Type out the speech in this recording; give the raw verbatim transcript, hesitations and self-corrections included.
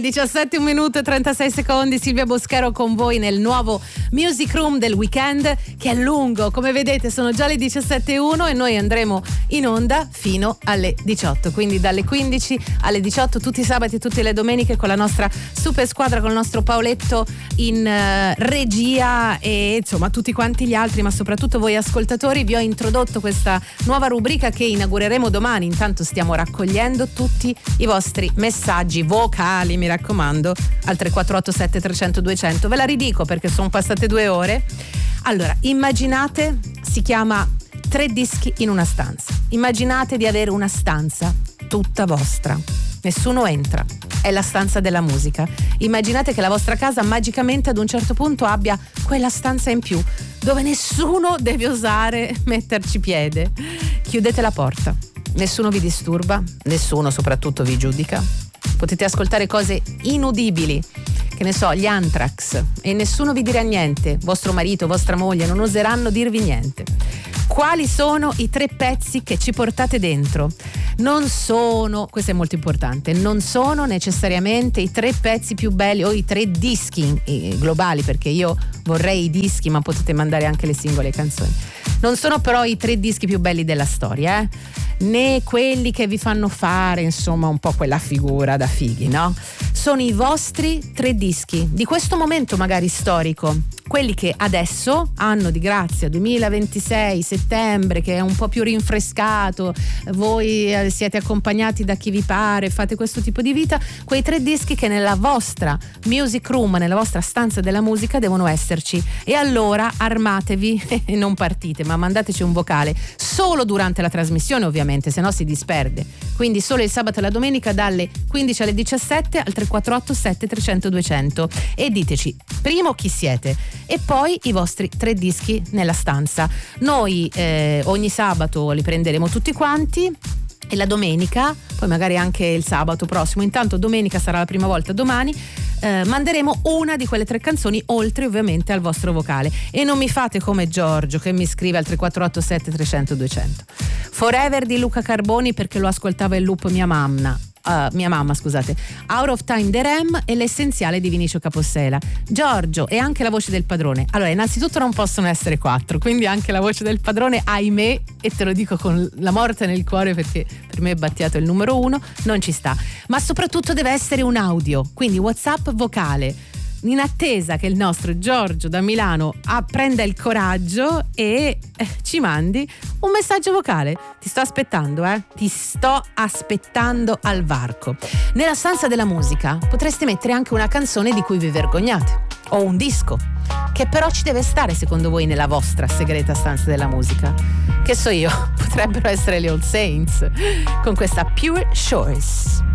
diciassette un minuto e trentasei secondi, Silvia Boschero con voi nel nuovo Music Room del weekend, che è lungo, come vedete sono già le diciassette e uno e noi andremo in onda fino alle diciotto, quindi dalle quindici alle diciotto tutti i sabati e tutte le domeniche con la nostra super squadra, con il nostro Paoletto in uh, regia e insomma tutti quanti gli altri, ma soprattutto voi ascoltatori. Vi ho introdotto questa nuova rubrica che inaugureremo domani, intanto stiamo raccogliendo tutti i vostri messaggi vocali, mi raccomando, al tre quattro otto sette trecento duecento. Ve la ridico perché sono passate due ore. Allora, immaginate, si chiama tre dischi in una stanza. Immaginate di avere una stanza tutta vostra, nessuno entra, è la stanza della musica. Immaginate che la vostra casa magicamente ad un certo punto abbia quella stanza in più dove nessuno deve osare metterci piede. Chiudete la porta, nessuno vi disturba, nessuno soprattutto vi giudica. Potete ascoltare cose inudibili, che ne so, gli Anthrax, e nessuno vi dirà niente. Vostro marito, vostra moglie non oseranno dirvi niente. Quali sono i tre pezzi che ci portate dentro? Non sono, questo è molto importante, non sono necessariamente i tre pezzi più belli o i tre dischi eh, globali, perché io vorrei i dischi, ma potete mandare anche le singole canzoni. Non sono però i tre dischi più belli della storia, eh? Né quelli che vi fanno fare, insomma, un po' quella figura da fighi, no? Sono i vostri tre dischi di questo momento magari storico, quelli che adesso, anno di grazia duemilaventisei, settembre, che è un po' più rinfrescato, voi siete accompagnati da chi vi pare, fate questo tipo di vita, quei tre dischi che nella vostra music room, nella vostra stanza della musica devono esserci. E allora armatevi e non partite, ma mandateci un vocale solo durante la trasmissione, ovviamente, se no si disperde. Quindi solo il sabato e la domenica dalle quindici alle diciassette al tre quattro otto sette trecento duecento e diteci primo chi siete e poi i vostri tre dischi nella stanza. Noi eh, ogni sabato li prenderemo tutti quanti e la domenica, poi magari anche il sabato prossimo, intanto domenica sarà la prima volta domani, eh, manderemo una di quelle tre canzoni oltre ovviamente al vostro vocale. E non mi fate come Giorgio che mi scrive al tre quattro otto sette trecento duecento. Forever di Luca Carboni perché lo ascoltava in loop mia mamma. Uh, mia mamma scusate, Out of Time The Rem e L'essenziale di Vinicio Capossela. Giorgio e anche la voce del padrone. Allora, innanzitutto non possono essere quattro, quindi anche la voce del padrone, ahimè, e te lo dico con la morte nel cuore perché per me è Battiato il numero uno, non ci sta. Ma soprattutto deve essere un audio, quindi WhatsApp vocale, in attesa che il nostro Giorgio da Milano ah, prenda il coraggio e eh, ci mandi un messaggio vocale. Ti sto aspettando, eh? Ti sto aspettando al varco. Nella stanza della musica potreste mettere anche una canzone di cui vi vergognate, o un disco, che però ci deve stare secondo voi nella vostra segreta stanza della musica. Che so io, potrebbero essere le All Saints con questa Pure Shores.